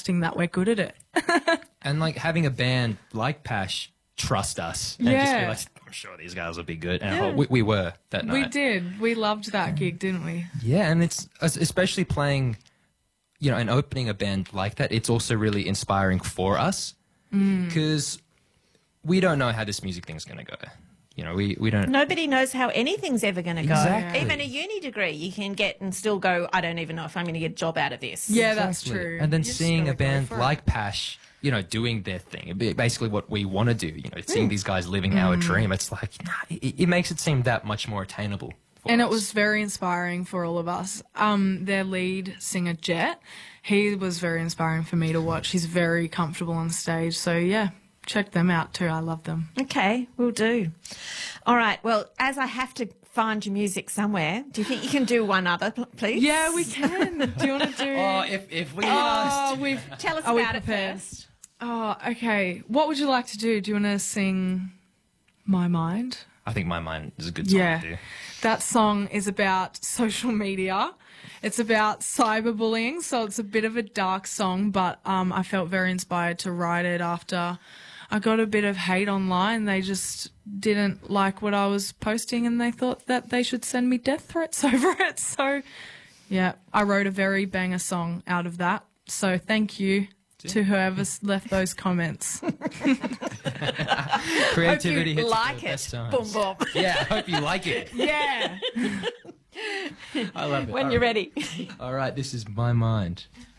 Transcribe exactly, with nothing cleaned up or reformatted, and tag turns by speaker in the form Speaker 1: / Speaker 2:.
Speaker 1: trusting that we're good at it.
Speaker 2: And like having a band like Pash trust us and just be
Speaker 1: Yeah.
Speaker 2: like, I'm sure these guys will be good. And
Speaker 1: Yeah.
Speaker 2: we, we were that night.
Speaker 1: We did. We loved that gig, didn't we?
Speaker 2: Yeah, and it's especially playing, you know, and opening a band like that, it's also really inspiring for us because
Speaker 1: Mm.
Speaker 2: we don't know how this music thing's going to go. You know, we, we don't...
Speaker 3: Nobody knows how anything's ever going to go.
Speaker 2: Exactly.
Speaker 3: Even a uni degree you can get and still go, I don't even know if I'm going to get a job out of this.
Speaker 1: Yeah, that's
Speaker 2: Exactly.
Speaker 1: true.
Speaker 2: And then
Speaker 1: You just
Speaker 2: seeing
Speaker 1: gotta
Speaker 2: a
Speaker 1: go
Speaker 2: band
Speaker 1: for it.
Speaker 2: like Pash, you know, doing their thing, it'd be basically what we want to do, you know,
Speaker 1: Mm.
Speaker 2: seeing these guys living our dream, it's like, nah, it, it makes it seem that much more attainable. For
Speaker 1: And
Speaker 2: us.
Speaker 1: it was very inspiring for all of us. Um, their lead singer, Jet, he was very inspiring for me to watch. He's very comfortable on stage. So, yeah, check them out too. I love them.
Speaker 3: Okay, we'll do. All right. Well, as I have to find your music somewhere, do you think you can do one other, pl- please?
Speaker 1: Yeah, we can. Do you want to do...
Speaker 2: Oh, if, if we
Speaker 1: Oh,
Speaker 2: asked...
Speaker 1: we've...
Speaker 3: Tell us
Speaker 1: Are we
Speaker 3: about it
Speaker 1: prepared?
Speaker 3: first.
Speaker 1: Oh, okay. What would you like to do? Do you want to sing My Mind?
Speaker 2: I think My Mind is a good song
Speaker 1: Yeah.
Speaker 2: to do.
Speaker 1: That song is about social media. It's about cyberbullying, so it's a bit of a dark song, but um, I felt very inspired to write it after I got a bit of hate online. They just didn't like what I was posting and they thought that they should send me death threats over it. So, yeah, I wrote a very banger song out of that. So thank you to whoever's left those comments.
Speaker 2: Creativity
Speaker 3: Hope you
Speaker 2: hits
Speaker 3: like
Speaker 2: at the best
Speaker 3: it.
Speaker 2: times.
Speaker 3: Boom, boom.
Speaker 2: Yeah, I hope you like it.
Speaker 1: Yeah.
Speaker 2: I love it.
Speaker 3: When
Speaker 2: All
Speaker 3: you're
Speaker 2: right.
Speaker 3: ready.
Speaker 2: All right, this is My Mind.